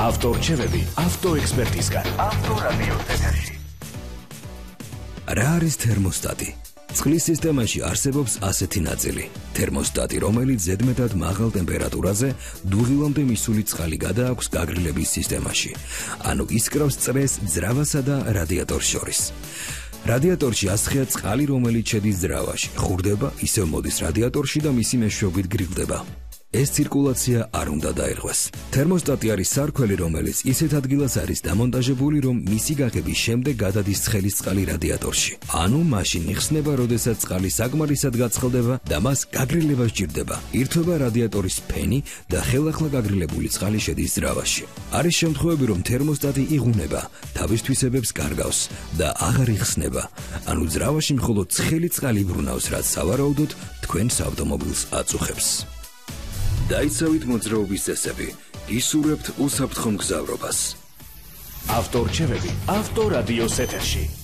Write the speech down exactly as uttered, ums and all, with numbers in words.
ავტორჩევები ავტოექსპერტისგან. ავტორადიოს ეთერში. რა არის თერმოსტატი? წყლის სისტემაში არსებობს ასეთი ნაწილი. თერმოსტატი, რომელიც ზედმეტად მაღალ ტემპერატურაზე დუღილამდე მისული წყალი გადააქვს გაგრილების სისტემაში. ანუ ისკრავს წრეს ძრავასა და რადიატორს შორის. რადიატორში ასხია წყალი, რომელიც შედის ძრავაში, ხურდება, ისევ მოდის რადიატორში და მისი მეშვეობით გრილდება. ეს ცირკულაცია არ უნდა დაერღვეს. თერმოსტატი არის სარქველი, რომელიც ისეთ ადგილას არის დამონტაჟებული, რომ მისი გაღების შემდეგ გადადის ცხელის წყალი რადიატორში. ანუ მაშინ იხსნება, როდესაც წყალი საკმარისად გაცხელდება და მას გაგრილება სჭირდება. ირთვება რადიატორის ფენი და ხელახლა გაგრილებული წყალი შედის ძრავაში. არის შემთხვევები, რომ თერმოსტატი იღუნება, თავის თვისებებს კარგავს და აღარ იხსნება. ანუ ძრავაში მხოლოდ ცხელი წყალი ბრუნავს, რაც სავარაუდოდ თქვენს ავტომობილს აწუხებს. დაიცავით მოძრაობის წესები, ისურვებთ უსაფრთხო მგზავრობას. ავტორჩევები ავტორადიოს ეთერში.